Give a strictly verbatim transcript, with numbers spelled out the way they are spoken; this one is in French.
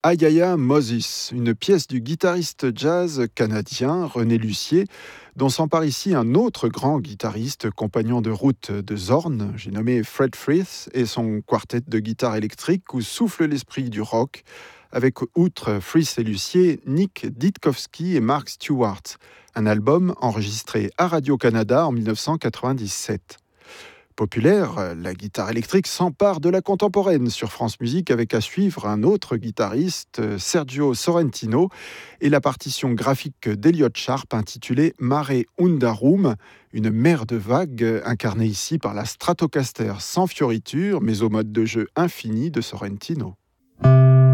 Ayaya Moses, une pièce du guitariste jazz canadien René Lucier, dont s'empare ici un autre grand guitariste, compagnon de route de Zorn, j'ai nommé Fred Frith, et son quartet de guitare électrique où souffle l'esprit du rock, avec outre Frith et Lucier, Nick Ditkowski et Mark Stewart, un album enregistré à Radio-Canada en dix-neuf cent quatre-vingt-dix-sept. Populaire, la guitare électrique s'empare de la contemporaine sur France Musique avec à suivre un autre guitariste, Sergio Sorrentino, et la partition graphique d'Elliott Sharp intitulée Mare Undarum, une mer de vagues incarnée ici par la Stratocaster sans fioriture mais au mode de jeu infini de Sorrentino.